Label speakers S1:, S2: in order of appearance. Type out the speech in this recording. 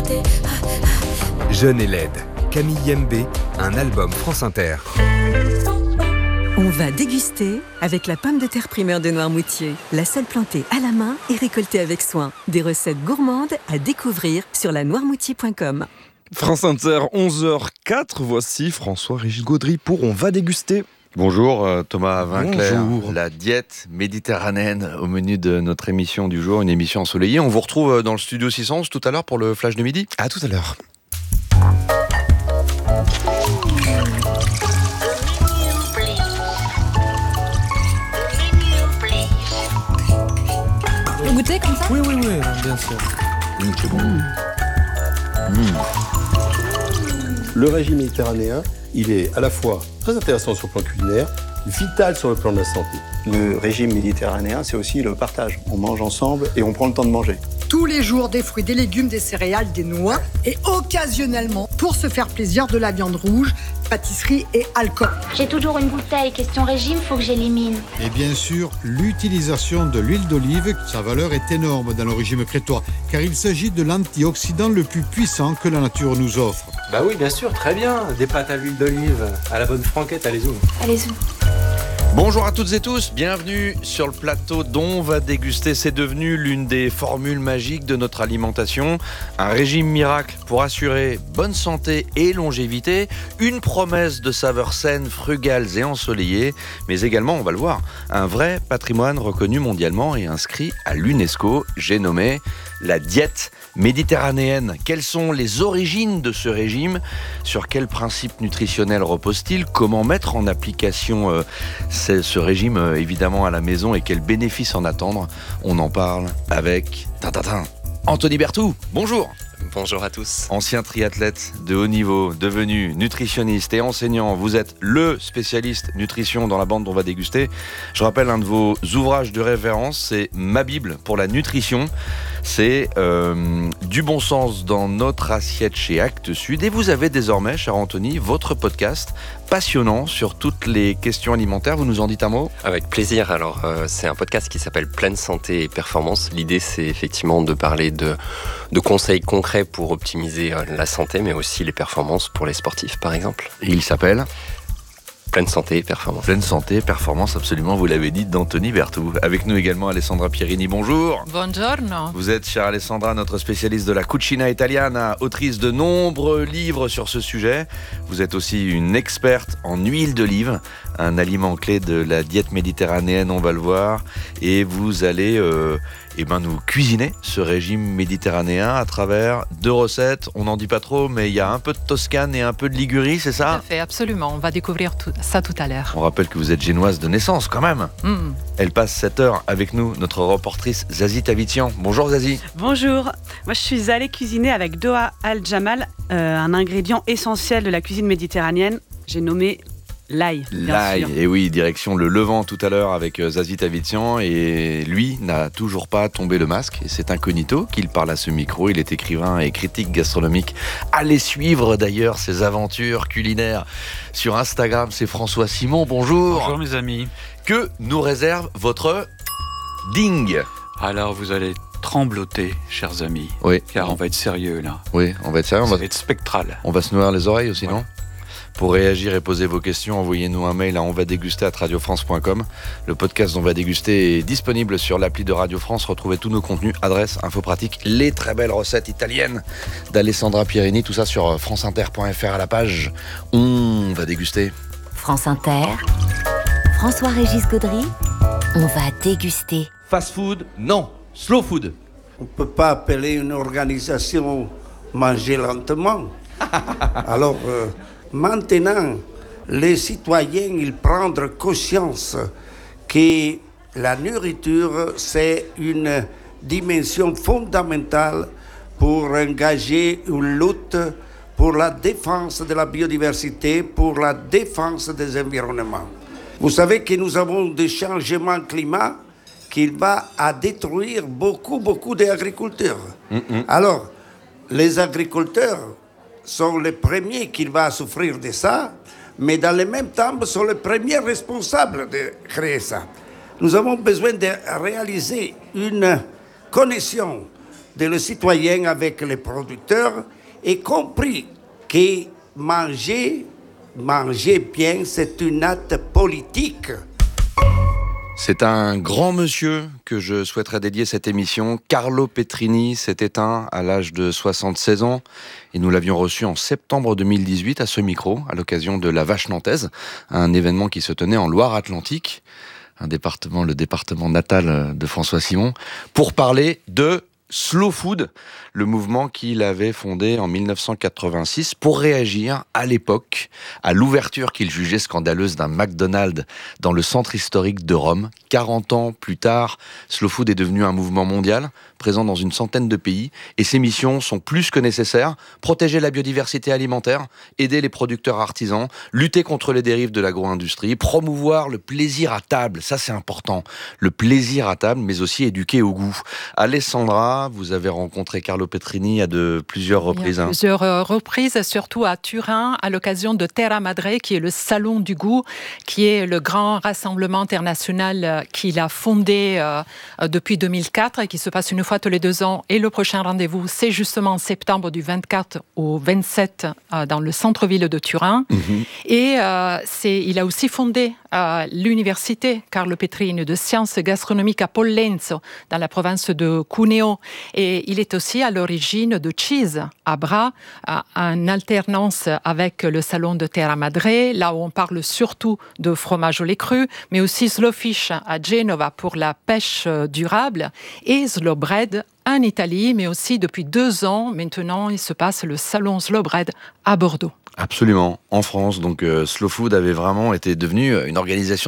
S1: Jeune et laide, Camille Yembé, un album France Inter.
S2: On va déguster avec la pomme de terre primeur de Noirmoutier. La seule plantée à la main et récoltée avec soin. Des recettes gourmandes à découvrir sur lanoirmoutier.com.
S3: France Inter, 11h04, voici François-Régis Gaudry pour On va déguster.
S4: Bonjour Thomas Vinclair.
S3: Bonjour.
S4: La diète méditerranéenne au menu de notre émission du jour, une émission ensoleillée. On vous retrouve dans le studio 611 tout à l'heure pour le flash de midi.
S3: À tout à l'heure.
S5: Le goûter comme ça ?
S6: Oui, bien sûr.
S4: C'est bon.
S7: Le régime méditerranéen, il est à la fois très intéressant sur le plan culinaire, vital sur le plan de la santé.
S8: Le régime méditerranéen, c'est aussi le partage. On mange ensemble et on prend le temps de manger.
S9: Tous les jours, des fruits, des légumes, des céréales, des noix et occasionnellement, pour se faire plaisir, de la viande rouge, pâtisserie et alcool.
S10: J'ai toujours une bouteille, question régime, faut que j'élimine.
S11: Et bien sûr, l'utilisation de l'huile d'olive, sa valeur est énorme dans le régime crétois, car il s'agit de l'antioxydant le plus puissant que la nature nous offre.
S6: Bah oui, bien sûr, très bien. Des pâtes à l'huile d'olive, à la bonne franquette, allez-y.
S10: Allez-y.
S4: Bonjour à toutes et tous, bienvenue sur le plateau d'On va déguster. C'est devenu l'une des formules magiques de notre alimentation. Un régime miracle pour assurer bonne santé et longévité. Une promesse de saveurs saines, frugales et ensoleillées. Mais également, on va le voir, un vrai patrimoine reconnu mondialement et inscrit à l'UNESCO. J'ai nommé la diète méditerranéenne. Quelles sont les origines de ce régime ? Sur quels principes nutritionnels repose-t-il ? Comment mettre en application ce régime évidemment à la maison et quels bénéfices en attendre ? On en parle avec Anthony Berthoud. Bonjour.
S12: Bonjour à tous.
S4: Ancien triathlète de haut niveau, devenu nutritionniste et enseignant, vous êtes le spécialiste nutrition dans la bande d'On va déguster. Je rappelle un de vos ouvrages de référence, c'est Ma Bible pour la nutrition. C'est du bon sens dans notre assiette chez Actes Sud. Et vous avez désormais, cher Anthony, votre podcast passionnant sur toutes les questions alimentaires. Vous nous en dites un mot ?
S12: Avec plaisir. Alors, c'est un podcast qui s'appelle Pleine Santé et Performance. L'idée, c'est effectivement de parler de conseils concrets pour optimiser la santé, mais aussi les performances pour les sportifs, par exemple.
S4: Et il s'appelle ?
S12: Pleine santé et performance.
S4: Pleine santé, performance, absolument, vous l'avez dit, d'Anthony Berthoud. Avec nous également Alessandra Pierini, bonjour.
S5: Buongiorno.
S4: Vous êtes, chère Alessandra, notre spécialiste de la cucina italiana, autrice de nombreux livres sur ce sujet. Vous êtes aussi une experte en huile d'olive, un aliment clé de la diète méditerranéenne, on va le voir. Et vous allez nous cuisiner ce régime méditerranéen à travers 2 recettes. On n'en dit pas trop, mais il y a un peu de Toscane et un peu de Ligurie, c'est ça ?
S5: Tout à fait, absolument. On va découvrir ça tout à l'heure.
S4: On rappelle que vous êtes génoise de naissance quand même. Elle passe 7 heures avec nous, notre reportrice Zazie Tavitian. Bonjour Zazie.
S13: Bonjour. Moi je suis allée cuisiner avec Doha Al-Jamal, un ingrédient essentiel de la cuisine méditerranéenne. J'ai nommé l'ail.
S4: L'ail, et oui, direction le Levant tout à l'heure avec Zazie Tavitian. Et lui n'a toujours pas tombé le masque. Et c'est incognito qu'il parle à ce micro. Il est écrivain et critique gastronomique. Allez suivre d'ailleurs ses aventures culinaires sur Instagram. C'est François Simon. Bonjour.
S14: Bonjour mes amis.
S4: Que nous réserve votre ding ?
S14: Alors vous allez trembloter, chers amis.
S4: Oui.
S14: Car on va être sérieux là.
S4: Oui, on va être sérieux.
S14: Ça va être spectral.
S4: On va se nourrir les oreilles aussi, non ? Pour réagir et poser vos questions, envoyez-nous un mail à onvadéguster@radiofrance.com. Le podcast d'On va déguster est disponible sur l'appli de Radio France. Retrouvez tous nos contenus, adresses, infos pratiques, les très belles recettes italiennes d'Alessandra Pierini, tout ça sur franceinter.fr à la page On va déguster.
S15: France Inter, François-Régis Gaudry, On va déguster.
S16: Fast food, non. Slow food.
S17: On ne peut pas appeler une organisation manger lentement. Alors, maintenant, les citoyens, ils prennent conscience que la nourriture, c'est une dimension fondamentale pour engager une lutte pour la défense de la biodiversité, pour la défense des environnements. Vous savez que nous avons des changements climatiques qui vont à détruire beaucoup d'agriculteurs. Alors, les agriculteurs sont les premiers qui vont souffrir de ça, mais dans le même temps, sont les premiers responsables de créer ça. Nous avons besoin de réaliser une connexion le citoyen avec les producteurs et compris que manger bien, c'est une acte politique.
S4: C'est un grand monsieur que je souhaiterais dédier cette émission. Carlo Petrini s'est éteint à l'âge de 76 ans et nous l'avions reçu en septembre 2018 à ce micro, à l'occasion de la Vache Nantaise, un événement qui se tenait en Loire-Atlantique, le département natal de François Simon, pour parler de Slow Food, le mouvement qu'il avait fondé en 1986 pour réagir à l'époque à l'ouverture qu'il jugeait scandaleuse d'un McDonald's dans le centre historique de Rome. 40 ans plus tard, Slow Food est devenu un mouvement mondial, présent dans une centaine de pays, et ses missions sont plus que nécessaires: protéger la biodiversité alimentaire, aider les producteurs artisans, lutter contre les dérives de l'agro-industrie, promouvoir le plaisir à table, ça c'est important, le plaisir à table, mais aussi éduquer au goût. Alessandra, vous avez rencontré Carlo Petrini à plusieurs reprises.
S5: Plusieurs reprises, surtout à Turin, à l'occasion de Terra Madre, qui est le salon du goût, qui est le grand rassemblement international qu'il a fondé depuis 2004 et qui se passe une fois tous les 2 ans. Et le prochain rendez-vous, c'est justement en septembre du 24 au 27 dans le centre-ville de Turin. Et il a aussi fondé l'université Carlo Petrini de sciences gastronomiques à Pollenzo, dans la province de Cuneo. Et il est aussi à l'origine de Cheese à Bra, en alternance avec le salon de Terra Madre, là où on parle surtout de fromage au lait cru, mais aussi Slow Fish à Genova pour la pêche durable, et Slow Bread en Italie, mais aussi depuis 2 ans, maintenant, il se passe le salon Slow Bread à Bordeaux.
S4: Absolument, en France. Donc Slow Food avait vraiment été devenu une organisation